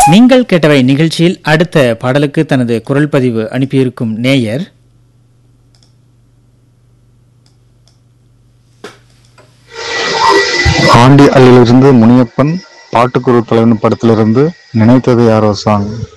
நீங்கள் கேட்டவை நிகழ்ச்சியில் அடுத்த பாடலுக்கு தனது குரல் பதிவு அனுப்பியிருக்கும் நேயர் ஆண்டி அல்லிலிருந்து முனியப்பன் பாட்டுக்குரு தலைவன் படத்திலிருந்து நினைத்தது யாரோ சாங்.